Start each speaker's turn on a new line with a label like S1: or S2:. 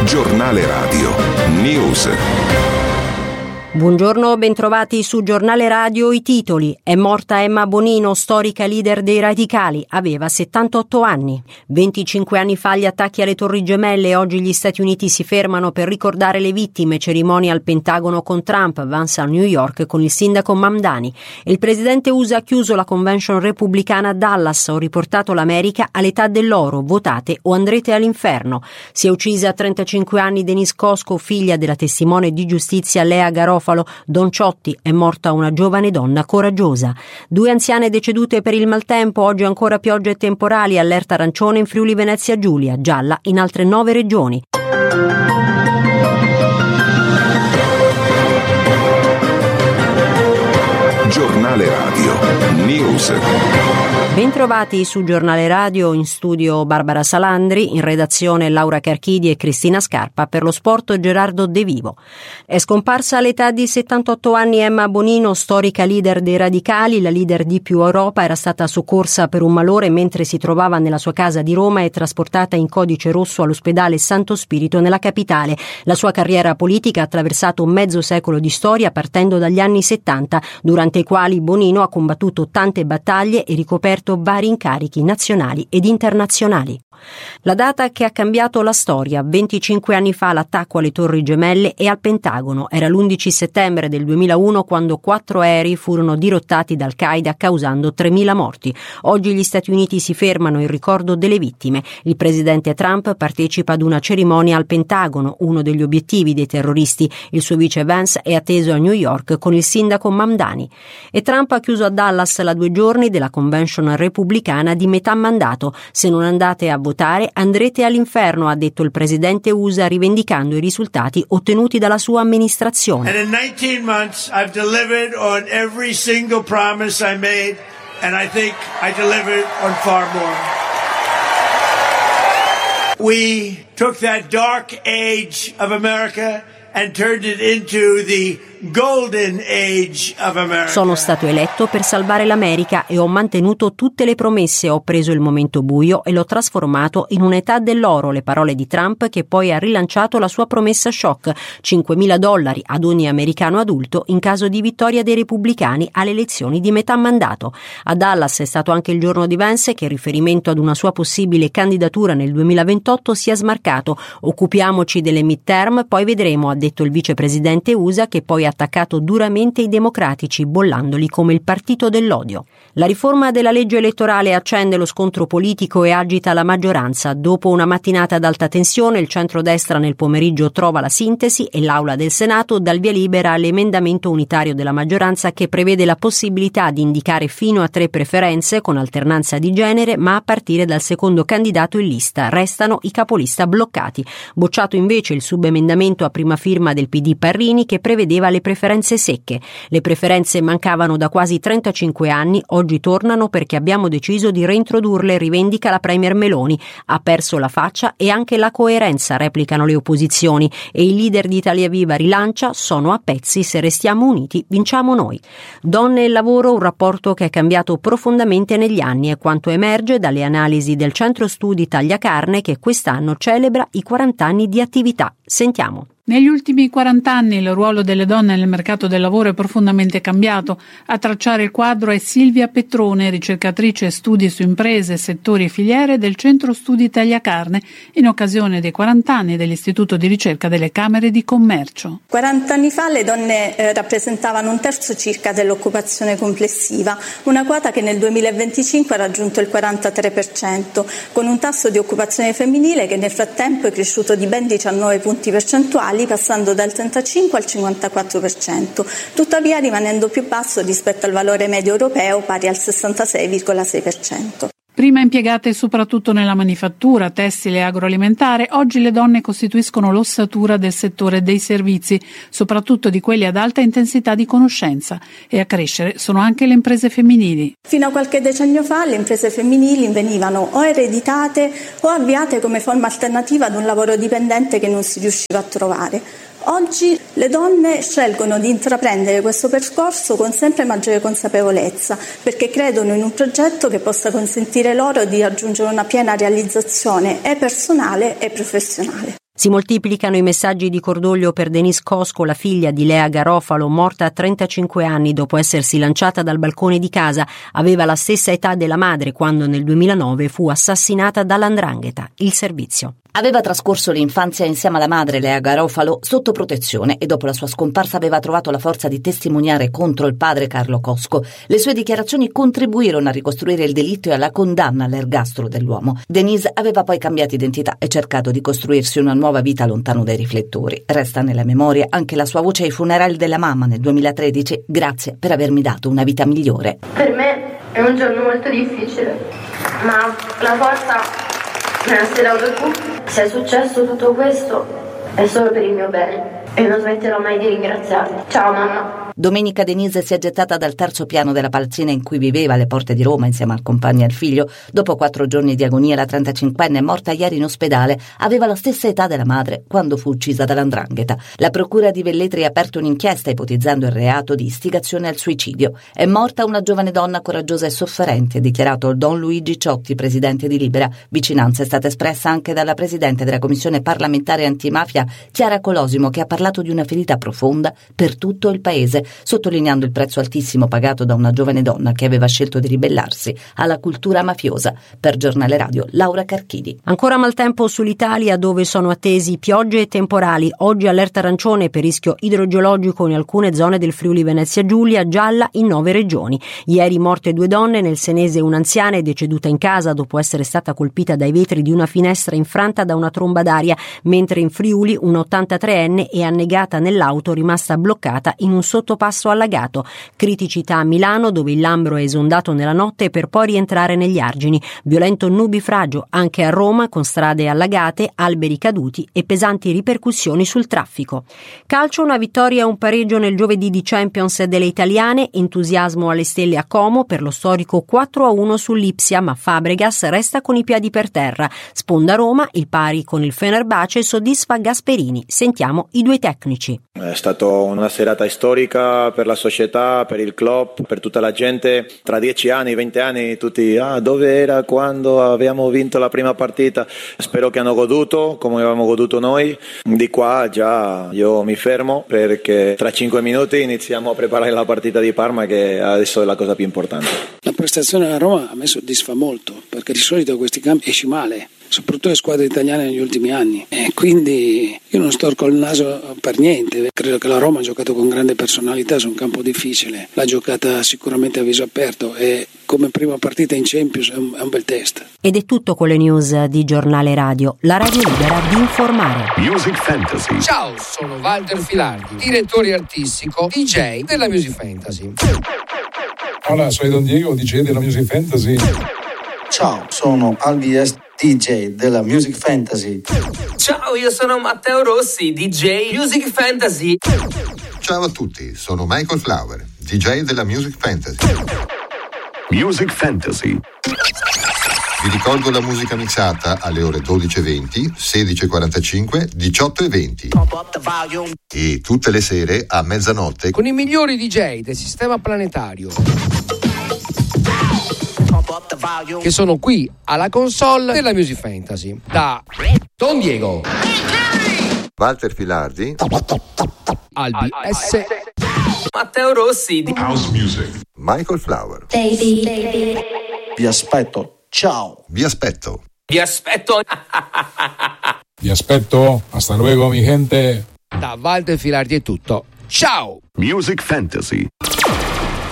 S1: Giornale Radio News.
S2: Buongiorno, bentrovati su Giornale Radio. I titoli. È morta Emma Bonino, storica leader dei radicali. Aveva 78 anni. 25 anni fa gli attacchi alle Torri Gemelle. Oggi gli Stati Uniti si fermano per ricordare le vittime. Cerimonia al Pentagono con Trump. Vanza a New York con il sindaco Mamdani. Il presidente USA ha chiuso la convention repubblicana a Dallas. Ho riportato l'America all'età dell'oro. Votate o andrete all'inferno. Si è uccisa a 35 anni Denise Cosco, figlia della testimone di giustizia Lea Garofalo. Don Ciotti, è morta una giovane donna coraggiosa. 2 anziane decedute per il maltempo. Oggi ancora piogge e temporali. Allerta arancione in Friuli Venezia Giulia, gialla in altre 9 regioni.
S1: Giornale Radio News.
S2: Bentrovati su Giornale Radio, in studio Barbara Salandri, in redazione Laura Carchidi e Cristina Scarpa, per lo sport Gerardo De Vivo. È scomparsa all'età di 78 anni Emma Bonino, storica leader dei radicali. La leader di Più Europa era stata soccorsa per un malore mentre si trovava nella sua casa di Roma e trasportata in codice rosso all'ospedale Santo Spirito nella capitale. La sua carriera politica ha attraversato mezzo secolo di storia, partendo dagli anni 70, durante i quali Bonino ha combattuto tante battaglie e ricoperto vari incarichi nazionali ed internazionali. La data che ha cambiato la storia: 25 anni fa l'attacco alle Torri Gemelle e al Pentagono. Era l'11 settembre del 2001 quando 4 aerei furono dirottati da Al-Qaeda causando 3.000 morti. Oggi gli Stati Uniti si fermano in ricordo delle vittime. Il presidente Trump partecipa ad una cerimonia al Pentagono, uno degli obiettivi dei terroristi. Il suo vice Vance è atteso a New York con il sindaco Mamdani. E Trump ha chiuso a Dallas la 2 giorni della convention repubblicana di metà mandato. Se non andate a votare andrete all'inferno, ha detto il presidente USA, rivendicando i risultati ottenuti dalla sua amministrazione.
S3: And in 19 months I've delivered on every single promise I made, and I think I delivered on far more. We took that dark age of America and turned it into the golden age of America.
S2: Sono stato eletto per salvare l'America e ho mantenuto tutte le promesse. Ho preso il momento buio e l'ho trasformato in un'età dell'oro. Le parole di Trump, che poi ha rilanciato la sua promessa shock: $5.000 ad ogni americano adulto in caso di vittoria dei repubblicani alle elezioni di metà mandato. A Dallas è stato anche il giorno di Vance, che in riferimento ad una sua possibile candidatura nel 2028 si è smarcato. Occupiamoci delle midterm, poi vedremo, ha detto il vicepresidente USA, che poi ha attaccato duramente i democratici, bollandoli come il partito dell'odio. La riforma della legge elettorale accende lo scontro politico e agita la maggioranza. Dopo una mattinata ad alta tensione, il centrodestra nel pomeriggio trova la sintesi e l'Aula del Senato dà il via libera all'emendamento unitario della maggioranza che prevede la possibilità di indicare fino a 3 preferenze con alternanza di genere, ma a partire dal secondo candidato in lista. Restano i capolista bloccati. Bocciato invece il subemendamento a prima firma del PD Parrini, che prevedeva le preferenze secche. Le preferenze mancavano da quasi 35 anni, oggi tornano perché abbiamo deciso di reintrodurle, rivendica la premier Meloni. Ha perso la faccia e anche la coerenza, replicano le opposizioni, e il leader di Italia Viva rilancia: sono a pezzi, se restiamo uniti vinciamo noi. Donne e lavoro, un rapporto che è cambiato profondamente negli anni, è quanto emerge dalle analisi del Centro Studi Tagliacarne, che quest'anno celebra i 40 anni di attività. Sentiamo.
S4: Negli ultimi 40 anni il ruolo delle donne nel mercato del lavoro è profondamente cambiato. A tracciare il quadro è Silvia Petrone, ricercatrice studi su imprese, settori e filiere del Centro Studi Tagliacarne, in occasione dei 40 anni dell'Istituto di ricerca delle Camere di Commercio.
S5: 40 anni fa le donne rappresentavano 1/3 circa dell'occupazione complessiva, una quota che nel 2025 ha raggiunto il 43%, con un tasso di occupazione femminile che nel frattempo è cresciuto di ben 19 punti percentuali, passando dal 35 al 54%, tuttavia rimanendo più basso rispetto al valore medio europeo pari al 66,6%.
S4: Prima impiegate soprattutto nella manifattura, tessile e agroalimentare, oggi le donne costituiscono l'ossatura del settore dei servizi, soprattutto di quelli ad alta intensità di conoscenza, e a crescere sono anche le imprese femminili.
S5: Fino a qualche decennio fa le imprese femminili venivano o ereditate o avviate come forma alternativa ad un lavoro dipendente che non si riusciva a trovare. Oggi le donne scelgono di intraprendere questo percorso con sempre maggiore consapevolezza, perché credono in un progetto che possa consentire loro di raggiungere una piena realizzazione personale e professionale.
S2: Si moltiplicano i messaggi di cordoglio per Denise Cosco, la figlia di Lea Garofalo, morta a 35 anni dopo essersi lanciata dal balcone di casa. Aveva la stessa età della madre quando nel 2009 fu assassinata dall''ndrangheta. Il servizio.
S6: Aveva trascorso l'infanzia insieme alla madre, Lea Garofalo, sotto protezione e dopo la sua scomparsa aveva trovato la forza di testimoniare contro il padre Carlo Cosco. Le sue dichiarazioni contribuirono a ricostruire il delitto e alla condanna all'ergastolo dell'uomo. Denise aveva poi cambiato identità e cercato di costruirsi una nuova vita lontano dai riflettori. Resta nella memoria anche la sua voce ai funerali della mamma nel 2013. Grazie per avermi dato una vita migliore.
S7: Per me è un giorno molto difficile, ma la forza me la sei dato tu. Se è successo tutto questo è solo per il mio bene e non smetterò mai di ringraziarti. Ciao mamma.
S6: Domenica Denise si è gettata dal terzo piano della palazzina in cui viveva alle porte di Roma insieme al compagno e al figlio. Dopo 4 giorni di agonia la 35enne, morta ieri in ospedale, aveva la stessa età della madre quando fu uccisa dall''ndrangheta. La procura di Velletri ha aperto un'inchiesta ipotizzando il reato di istigazione al suicidio. È morta una giovane donna coraggiosa e sofferente, ha dichiarato Don Luigi Ciotti, presidente di Libera. Vicinanza è stata espressa anche dalla presidente della commissione parlamentare antimafia, Chiara Colosimo, che ha parlato di una ferita profonda per tutto il paese, sottolineando il prezzo altissimo pagato da una giovane donna che aveva scelto di ribellarsi alla cultura mafiosa. Per Giornale Radio, Laura Carchidi.
S2: Ancora maltempo sull'Italia, dove sono attesi piogge e temporali. Oggi allerta arancione per rischio idrogeologico in alcune zone del Friuli Venezia Giulia, gialla in 9 regioni. Ieri morte 2 donne, nel Senese un'anziana è deceduta in casa dopo essere stata colpita dai vetri di una finestra infranta da una tromba d'aria, mentre in Friuli un 83enne è annegata nell'auto rimasta bloccata in un sottopasso allagato. Criticità a Milano, dove il Lambro è esondato nella notte per poi rientrare negli argini. Violento nubifragio anche a Roma, con strade allagate, alberi caduti e pesanti ripercussioni sul traffico. Calcio, una vittoria e un pareggio nel giovedì di Champions delle italiane. Entusiasmo alle stelle a Como per lo storico 4-1 sull'Ipsia, ma Fabregas resta con i piedi per terra. Sponda Roma, il pari con il Fenerbahce soddisfa Gasperini. Sentiamo i 2 tecnici.
S8: È stata una serata storica per la società, per il club, per tutta la gente. Tra 10 anni, 20 anni tutti dove era quando abbiamo vinto la prima partita. Spero che hanno goduto come abbiamo goduto noi. Di qua già io mi fermo perché tra 5 minuti iniziamo a preparare la partita di Parma, che adesso è la cosa più importante.
S9: La prestazione a Roma a me soddisfa molto, perché di solito a questi campi esci male, soprattutto le squadre italiane negli ultimi anni, e quindi io non storco il naso per niente. Credo che la Roma ha giocato con grande personalità su un campo difficile, l'ha giocata sicuramente a viso aperto e come prima partita in Champions è un bel test.
S2: Ed è tutto con le news di Giornale Radio, la radio libera di informare.
S1: Music Fantasy.
S10: Ciao, sono Walter Filardi, direttore artistico, DJ della Music Fantasy.
S11: Hola, soy Don Diego, DJ della Music Fantasy.
S12: Ciao, sono Albies, DJ della Music Fantasy.
S13: Ciao, io sono Matteo Rossi, DJ Music Fantasy.
S14: Ciao a tutti, sono Michael Flower, DJ della Music Fantasy.
S1: Music Fantasy.
S14: Vi ricordo la musica mixata alle ore 12:20, 16:45, 18:20 e tutte le sere a mezzanotte
S10: con i migliori DJ del sistema planetario, che sono qui alla console della Music Fantasy. Da Don Diego,
S14: Walter Filardi,
S10: Albi S,
S13: Matteo Rossi,
S1: House Music,
S14: Michael Flower.
S12: Vi aspetto. Ciao.
S14: Vi aspetto.
S13: Vi aspetto.
S11: Vi aspetto. Hasta luego, mi gente.
S10: Da Walter Filardi è tutto. Ciao.
S1: Music Fantasy.